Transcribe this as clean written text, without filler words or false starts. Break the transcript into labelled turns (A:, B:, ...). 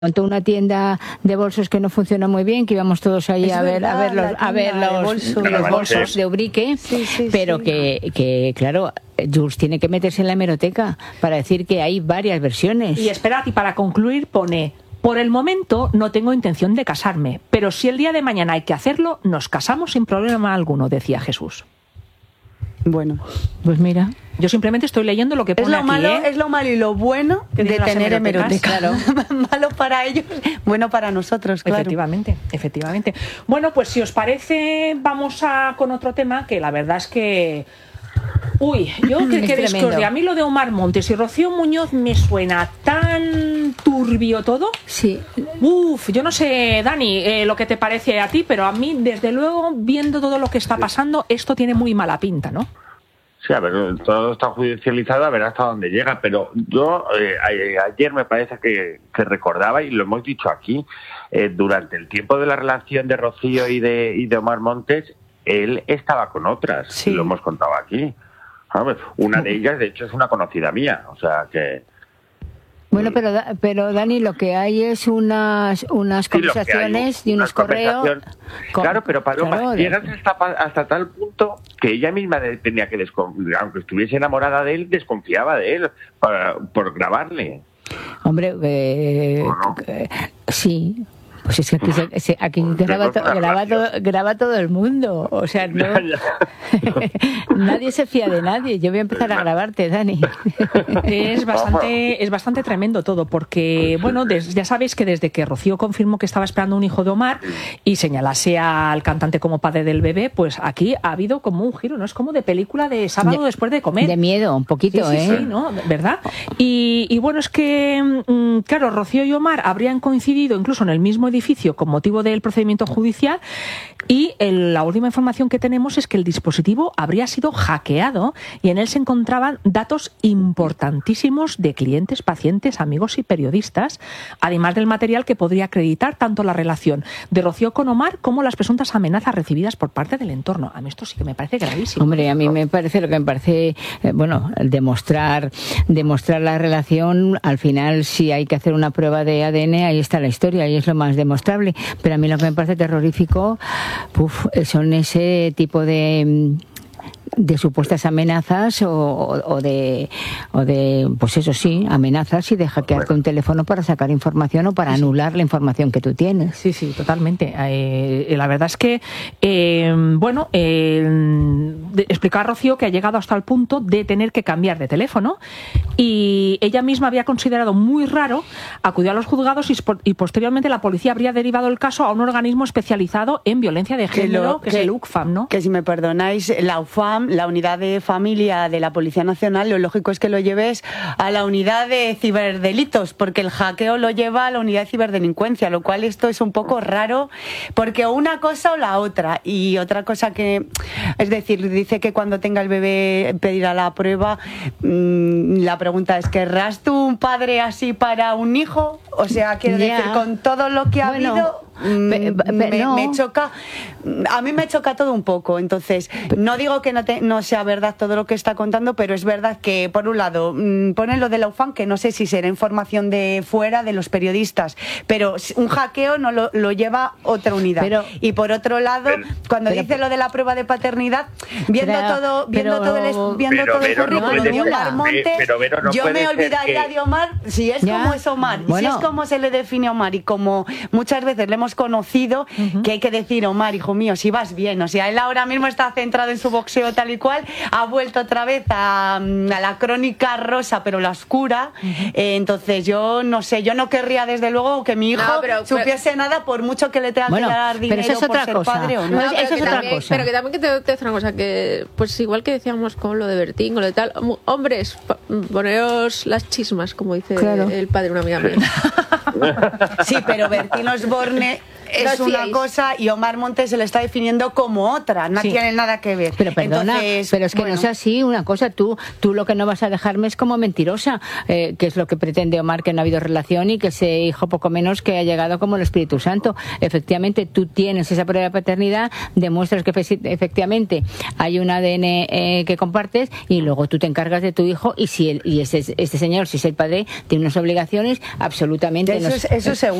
A: montó una tienda de bolsos que no funciona muy bien, que íbamos todos ahí a ver los bolsos de Ubrique, pero que claro, Jules tiene que meterse en la hemeroteca para decir que hay varias versiones.
B: Y esperad, y para concluir pone: por el momento no tengo intención de casarme, pero si el día de mañana hay que hacerlo, nos casamos sin problema alguno, decía Jesús.
C: Bueno,
A: pues mira,
B: yo simplemente estoy leyendo lo que pone aquí.
C: Es lo malo y lo bueno de tener hemeroteca.
B: Claro.
C: Malo para ellos, bueno para nosotros, claro.
B: Efectivamente. Bueno, pues si os parece, vamos con otro tema que la verdad es que... Uy, yo que discordia. A mí lo de Omar Montes y Rocío Muñoz me suena tan turbio todo.
A: Sí.
B: Yo no sé, Dani, lo que te parece a ti, pero a mí, desde luego, viendo todo lo que está pasando, esto tiene muy mala pinta, ¿no?
D: Sí, a ver, todo está judicializado, a ver hasta dónde llega, pero yo ayer me parece que recordaba, y lo hemos dicho aquí, durante el tiempo de la relación de Rocío y de Omar Montes, él estaba con otras, sí. Lo hemos contado aquí. ¿Sabes? Una de ellas, de hecho, es una conocida mía, o sea que...
A: Bueno, pero Dani, lo que hay es unas conversaciones y unos correos.
D: Claro, pero Paloma, llegas hasta tal punto que ella misma tenía que aunque estuviese enamorada de él, desconfiaba de él por grabarle.
A: Hombre, ¿no? Sí. Pues es que aquí graba todo el mundo, o sea, no, nadie se fía de nadie. Yo voy a empezar a grabarte, Dani.
B: Es bastante tremendo todo, porque bueno, ya sabéis que desde que Rocío confirmó que estaba esperando un hijo de Omar y señalase al cantante como padre del bebé, pues aquí ha habido como un giro, ¿no? Es como de película de sábado después de comer.
A: De miedo, un poquito,
B: sí, ¿no? ¿Verdad? Y bueno, es que, claro, Rocío y Omar habrían coincidido incluso en el mismo edificio con motivo del procedimiento judicial, y la última información que tenemos es que el dispositivo habría sido hackeado y en él se encontraban datos importantísimos de clientes, pacientes, amigos y periodistas, además del material que podría acreditar tanto la relación de Rocío con Omar como las presuntas amenazas recibidas por parte del entorno. A mí esto sí que me parece gravísimo.
A: Hombre, a mí me parece demostrar la relación. Al final, si hay que hacer una prueba de ADN, ahí está la historia y es lo más demostrable. Pero a mí lo que me parece terrorífico son ese tipo de supuestas amenazas o de pues eso sí, amenazas y de hackearte un teléfono para sacar información o para anular la información que tú tienes.
B: Sí, totalmente. La verdad es que explicar a Rocío que ha llegado hasta el punto de tener que cambiar de teléfono, y ella misma había considerado muy raro, acudió a los juzgados y posteriormente la policía habría derivado el caso a un organismo especializado en violencia de género, que es el UCFAM, ¿no?
C: Que si me perdonáis, la UFAM, la unidad de familia de la Policía Nacional, lo lógico es que lo lleves a la unidad de ciberdelitos, porque el hackeo lo lleva a la unidad de ciberdelincuencia, lo cual esto es un poco raro, porque o una cosa o la otra. Y otra cosa que, es decir, dice que cuando tenga el bebé pedirá la prueba. La pregunta es, ¿querrás tú un padre así para un hijo? O sea, quiero decir, con todo lo que ha habido... me choca, a mí me choca todo un poco. Entonces, no digo que no sea verdad todo lo que está contando, pero es verdad que, por un lado, ponen lo de la UFAM, que no sé si será información de fuera, de los periodistas, pero un hackeo no lo lleva otra unidad. Y por otro lado, cuando dice lo de la prueba de paternidad, viendo todo el currículum de Omar Montes, yo me olvidaría de Omar, si es como es Omar, si es como se le define a Omar, y como muchas veces le hemos conocido, que hay que decir, Omar, hijo mío, si vas bien. O sea, él ahora mismo está centrado en su boxeo tal y cual, ha vuelto otra vez a la crónica rosa, pero la oscura. Entonces yo no sé, yo no querría desde luego que mi hijo supiese nada, por mucho que le tenga que dar dinero
A: pero eso es
C: por
A: otra
C: ser
A: cosa.
C: padre o no.
A: Eso es otra cosa.
E: Pero que también te otra cosa, que pues igual que decíamos con lo de Bertín, con lo de tal, hombres, poneros las chismas, como dice el padre de una amiga mía.
C: Sí, pero Bertín Osborne es una cosa y Omar Montes se lo está definiendo como otra, no tiene nada que ver.
A: Pero perdona,
C: Entonces,
A: pero es que no es así. Una cosa, tú lo que no vas a dejarme es como mentirosa, que es lo que pretende Omar, que no ha habido relación y que ese hijo poco menos que ha llegado como el Espíritu Santo. Efectivamente, tú tienes esa prueba de paternidad, demuestras que efectivamente hay un ADN que compartes y luego tú te encargas de tu hijo y si este señor, si es el padre, tiene unas obligaciones absolutamente.
C: Eso seguro.